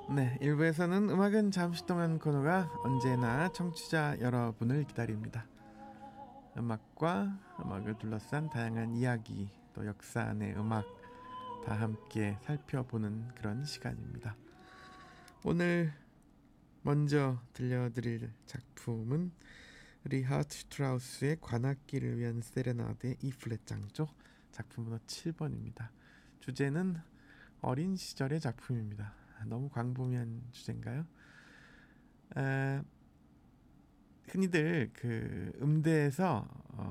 네, 1부에서는 음악은 잠시 동안 코너가 언제나 청취자 여러분을 기다립니다. 음악을 둘러싼 다양한 이야기, 또 역사 안의 음악 다 함께 살펴보는 그런 시간입니다. 오늘 먼저 들려드릴 작품은 리하트 슈트라우스의 관악기를 위한 세레나데 E플랫 장조, 작품 번호 7번입니다. 주제는 어린 시절의 작품입니다. 너무 광범위한 주제인가요? 흔히들 그 음대에서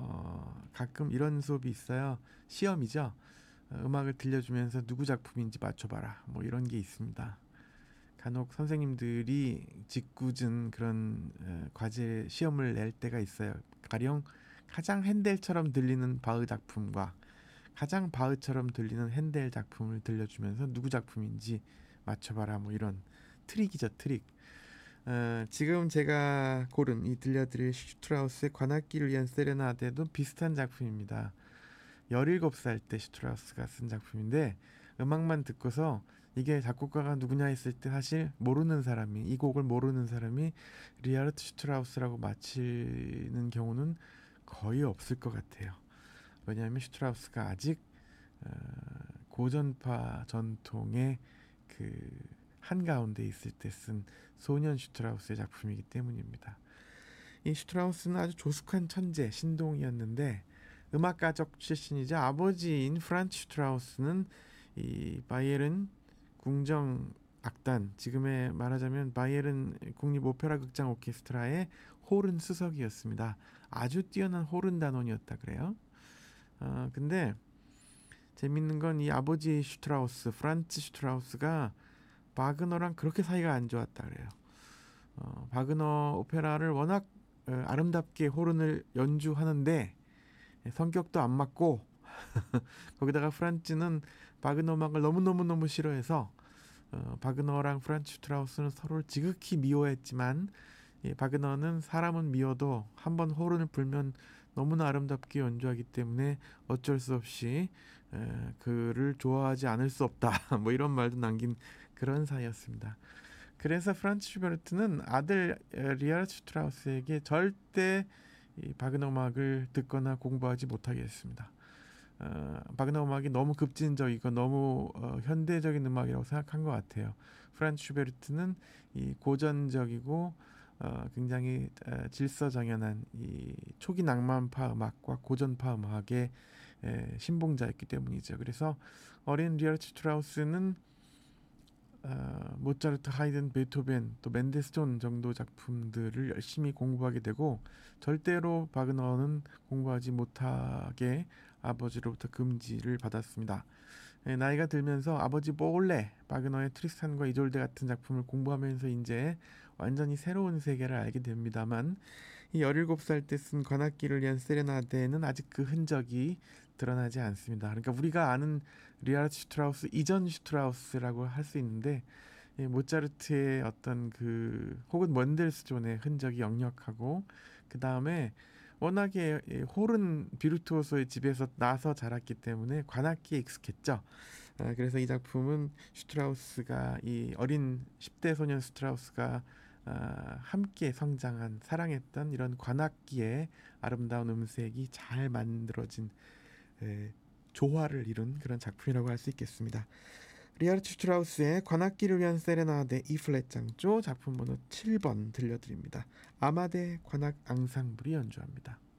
가끔 이런 수업이 있어요. 시험이죠. 음악을 들려주면서 누구 작품인지 맞춰봐라. 뭐 이런 게 있습니다. 간혹 선생님들이 짓궂은 그런 과제 시험을 낼 때가 있어요. 가령 가장 핸델처럼 들리는 바흐 작품과 가장 바흐처럼 들리는 핸델 작품을 들려주면서 누구 작품인지 맞춰봐라. 뭐 이런 트릭이죠, 트릭. 지금 제가 고른 이 들려드릴 슈트라우스의 관악기를 위한 세레나데도 비슷한 작품입니다. 17살 때 슈트라우스가 쓴 작품인데 음악만 듣고서 이게 작곡가가 누구냐 했을 때 사실 이 곡을 모르는 사람이 리하르트 슈트라우스라고 맞히는 경우는 거의 없을 것 같아요. 왜냐하면 슈트라우스가 아직 어, 고전파 전통의 그 한가운데 있을 때 쓴 소년 슈트라우스의 작품이기 때문입니다. 이 슈트라우스는 아주 조숙한 천재, 신동이었는데 음악가족 출신이자 아버지인 프란츠 슈트라우스는 이 바이에른 궁정 악단, 지금의 말하자면 바이에른 국립 오페라 극장 오케스트라의 호른 수석이었습니다. 아주 뛰어난 호른 단원이었다 그래요. 근데 재밌는 건 이 아버지 슈트라우스, 프란츠 슈트라우스가 바그너랑 그렇게 사이가 안 좋았다 그래요. 바그너 오페라를 워낙 아름답게 호른을 연주하는데 성격도 안 맞고 거기다가 프란츠는 바그너 음악을 너무너무너무 싫어해서 바그너랑 프란츠 슈트라우스는 서로를 지극히 미워했지만 바그너는 사람은 미워도 한번 호른을 불면 너무나 아름답게 연주하기 때문에 어쩔 수 없이 그를 좋아하지 않을 수 없다. 뭐 이런 말도 남긴 그런 사이였습니다. 그래서 프란츠 슈베르트는 아들 리하르트 슈트라우스에게 절대 이 바그너 음악을 듣거나 공부하지 못하게 했습니다. 바그너 음악이 너무 급진적이고 너무 현대적인 음악이라고 생각한 것 같아요. 프란츠 슈베르트는 이 고전적이고 굉장히 질서정연한 이 초기 낭만파 음악과 고전파 음악의 신봉자였기 때문이죠. 그래서 어린 리하르트 슈트라우스는 모차르트, 하이든, 베토벤, 또 맨델스존 정도 작품들을 열심히 공부하게 되고 절대로 바그너는 공부하지 못하게 아버지로부터 금지를 받았습니다. 나이가 들면서 아버지 몰래 바그너의 트리스탄과 이졸데 같은 작품을 공부하면서 이제 완전히 새로운 세계를 알게 됩니다만 이 17살 때 쓴 관악기를 위한 세레나데는 아직 그 흔적이 드러나지 않습니다. 그러니까 우리가 아는 리하르트 슈트라우스 이전 슈트라우스라고 할 수 있는데 모차르트의 어떤 그 혹은 먼델스존의 흔적이 역력하고 그 다음에 워낙에 호른 비르투오소의 집에서 나서 자랐기 때문에 관악기에 익숙했죠. 그래서 이 작품은 슈트라우스가 이 어린 10대 소년 슈트라우스가 함께 성장한 사랑했던 이런 관악기의 아름다운 음색이 잘 만들어진 조화를 이룬 그런 작품이라고 할 수 있겠습니다. 리하르트 슈트라우스의 관악기를 위한 세레나데 E플랫 장조 작품 번호 7번 들려드립니다. 아마데 관악 앙상블이 연주합니다.